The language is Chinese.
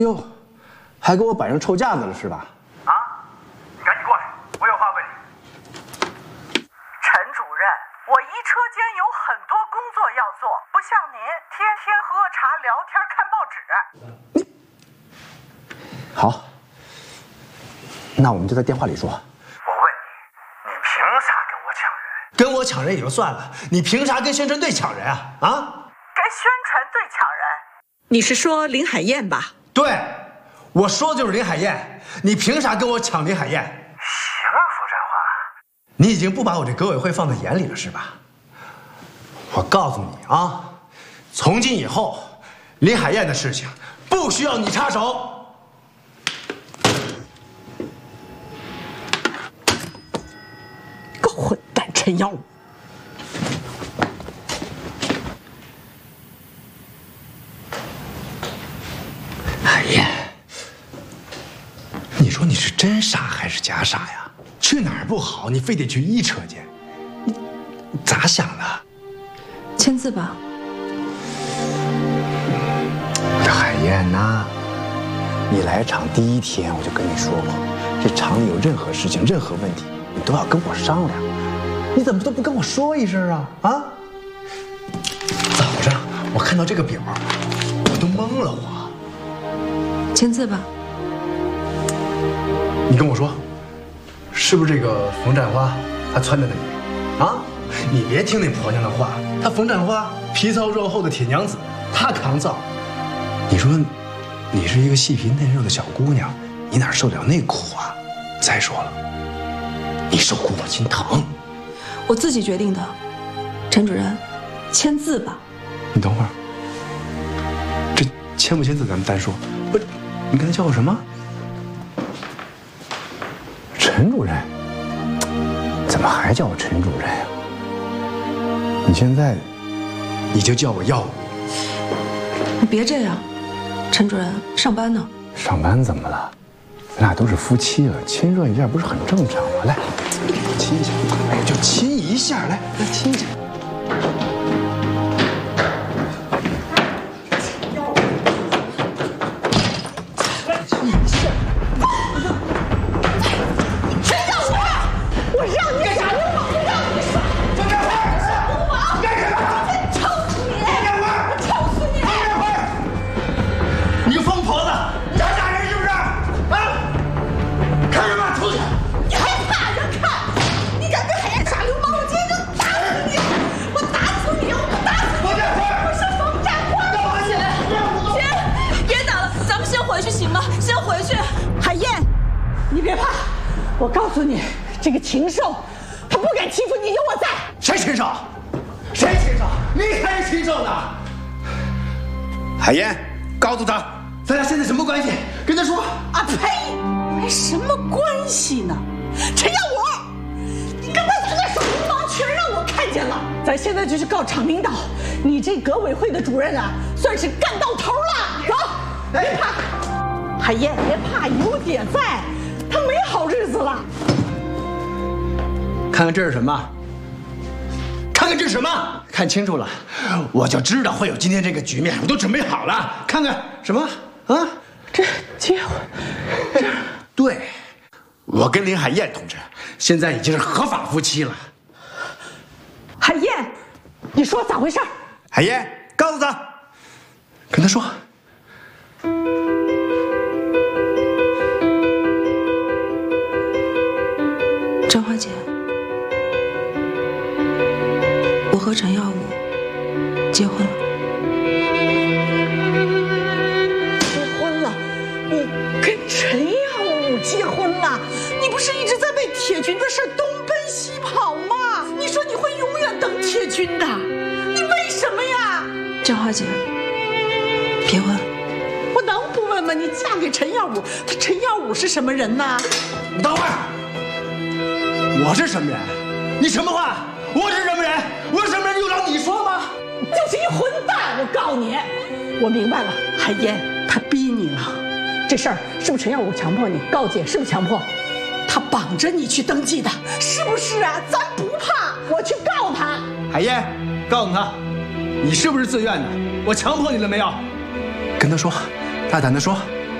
哟，还给我摆上臭架子了是吧？ 啊！你赶紧过来，我有话问你。 陈主任，我一车间有很多工作要做，不像您天天喝茶聊天看报纸。 好，那我们就在电话里说。 我问你，你凭啥跟我抢人？ 跟我抢人也就算了，你凭啥跟宣传队抢人啊？啊？ 跟宣传队抢人？你是说林海燕吧？ 对，我说的就是林海燕。你凭啥跟我抢林海燕？ 行，冯占华， 你已经不把我这革委会放在眼里了是吧？我告诉你啊，从今以后，林海燕的事情不需要你插手。 个混蛋陈耀武！ 海燕，你说你是真傻还是假傻呀？去哪儿不好，你非得去一车间，你咋想的？ 签字吧。 我的海燕呐，你来厂第1天我就跟你说过，这厂里有任何事情、任何问题，你都要跟我商量。你怎么都不跟我说一声啊？啊！早上我看到这个表，我都懵了。 签字吧。 你跟我说，是不是这个冯占花她撺掇的你？啊！你别听那婆娘的话，她冯占花皮糙肉厚的铁娘子，她抗造。你说，你是一个细皮嫩肉的小姑娘，你哪受得了那苦啊？再说了，你受苦我心疼。 我自己决定的，陈主任，签字吧。 你等会儿，这签不签字咱们单说。不是，你刚才叫我什么？陈主任？怎么还叫我陈主任呀？你现在，你就叫我耀武。 你别这样，陈主任，上班呢。 上班怎么了？咱俩都是夫妻了，亲热一下不是很正常吗？来，亲一下，哎，就亲一下，来亲一下。 我告诉你，这个禽兽，他不敢欺负你，有我在。 谁禽兽？谁禽兽？你才是禽兽呢！海燕，告诉他，咱俩现在什么关系？跟他说。 啊呸！还什么关系呢？陈耀武，你刚才在那耍流氓，全让我看见了。咱现在就去告厂领导，你这革委会的主任啊，算是干到头了。走，别怕，海燕，别怕，有姐在。他没好日子了。 看看这是什么？看看这是什么？看清楚了，我就知道会有今天这个局面，我都准备好了。看看什么啊？ 这结婚，这对，我跟林海燕同志现在已经是合法夫妻了。 海燕，你说咋回事？ 海燕，告诉他，跟他说。 张花姐，我和陈耀武结婚了。 结婚了？你跟陈耀武结婚了？你不是一直在为铁军的事东奔西跑吗？你说你会永远等铁军的，你为什么呀？ 张花姐，别问。 我能不问吗？你嫁给陈耀武，他陈耀武是什么人呢？ 你等会儿。我是什么人？你什么话？我是什么人？我是什么人？用得着你说吗？ 就是一混蛋！我告你，我明白了，海燕他逼你了。这事儿是不是陈耀武强迫你？告姐是不是强迫？他绑着你去登记的，是不是啊？咱不怕，我去告他。 海燕，告诉他，你是不是自愿的？我强迫你了没有？跟他说，大胆的说。